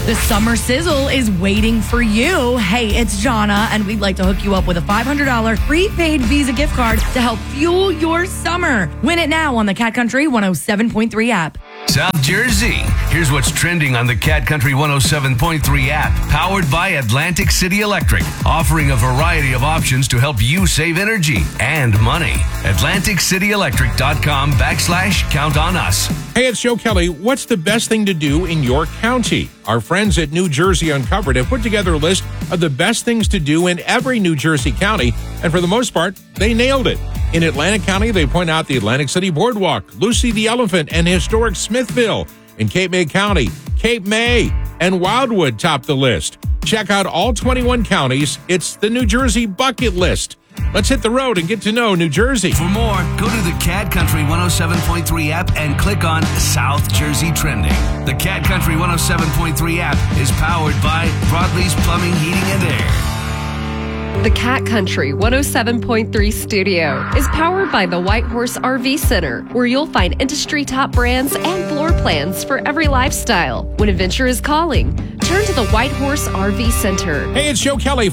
The summer sizzle is waiting for you. Hey, it's Jonna, and we'd like to hook you up with a $500 prepaid Visa gift card to help fuel your summer. Win it now on the Cat Country 107.3 app. South Jersey. Here's what's trending on the Cat Country 107.3 app, powered by Atlantic City Electric, offering a variety of options to help you save energy and money. AtlanticCityElectric.com/count on us. Hey, it's Joe Kelly. What's the best thing to do in your county? Our friends at New Jersey Uncovered have put together a list of the best things to do in every New Jersey county, and for the most part, they nailed it. In Atlantic County, they point out the Atlantic City Boardwalk, Lucy the Elephant, and historic Smithville. In Cape May County, Cape May and Wildwood top the list. Check out all 21 counties. It's the New Jersey Bucket List. Let's hit the road and get to know New Jersey. For more, go to the Cat Country 107.3 app and click on South Jersey Trending. The Cat Country 107.3 app is powered by Broadleaf's Plumbing, Heating, and Air. The Cat Country 107.3 studio is powered by the White Horse RV Center, where you'll find industry top brands and floor plans for every lifestyle. When adventure is calling, turn to the White Horse RV Center. Hey, it's Joe Kelly.